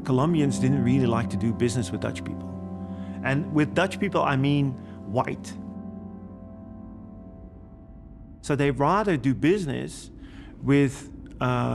Colombians didn't really like to do business with Dutch people. And with Dutch people, I mean white. So they rather do business with